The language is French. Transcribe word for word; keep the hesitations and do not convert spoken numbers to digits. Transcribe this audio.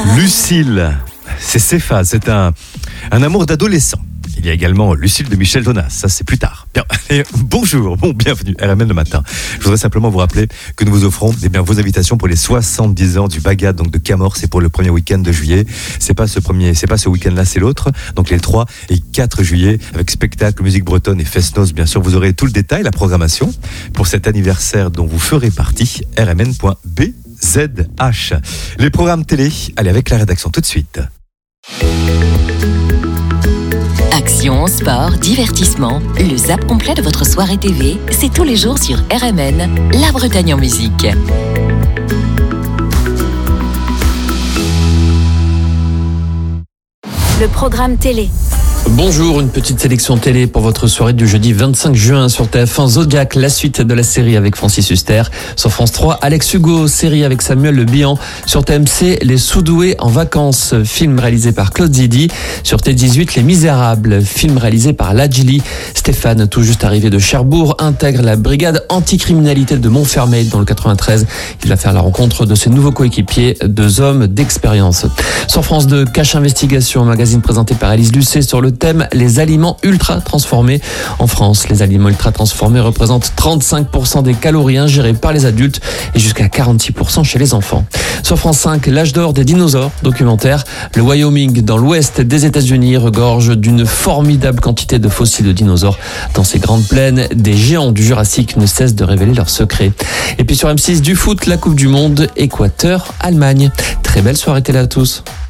Lucille, c'est Céphase, c'est un, un amour d'adolescent. Il y a également Lucille de Michel Jonas, ça c'est plus tard. Bien, et bonjour, bon, bienvenue à R M N le matin. Je voudrais simplement vous rappeler que nous vous offrons eh bien, vos invitations pour les soixante-dix ans du Bagad, donc de Camors, c'est pour le premier week-end de juillet. C'est pas ce premier, c'est pas ce week-end-là, c'est l'autre. Donc les trois et quatre juillet, avec spectacle, musique bretonne et fest-noz, bien sûr, vous aurez tout le détail, la programmation pour cet anniversaire dont vous ferez partie, r m n point b z h. Les programmes télé, allez avec la rédaction tout de suite. Action, sport, divertissement, le zap complet de votre soirée T V, c'est tous les jours sur R M N, la Bretagne en musique. Le programme télé. Bonjour, une petite sélection télé pour votre soirée du jeudi vingt-cinq juin sur T F un, Zodiac, la suite de la série avec Francis Huster. Sur France trois, Alex Hugo, série avec Samuel Le Bihan. Sur T M C, Les Sous-Doués en vacances, film réalisé par Claude Zidi. Sur T dix-huit, Les Misérables, film réalisé par Ladjili. Stéphane, tout juste arrivé de Cherbourg, intègre la brigade anticriminalité de Montfermeil dans le quatre-vingt-treize. Il va faire la rencontre de ses nouveaux coéquipiers, deux hommes d'expérience. Sur France deux, Cache Investigation, magazine présenté par Élise Lucet sur le thème les aliments ultra transformés. En France, les aliments ultra transformés représentent trente-cinq pour cent des calories ingérées par les adultes et jusqu'à quarante-six pour cent chez les enfants. Sur France cinq, l'âge d'or des dinosaures, documentaire. Le Wyoming, dans l'ouest des États-Unis, regorge d'une formidable quantité de fossiles de dinosaures. Dans ces grandes plaines, des géants du Jurassique ne cessent de révéler leurs secrets. Et puis sur M six, du foot, la Coupe du Monde, Équateur, Allemagne. Très belle soirée télé à tous.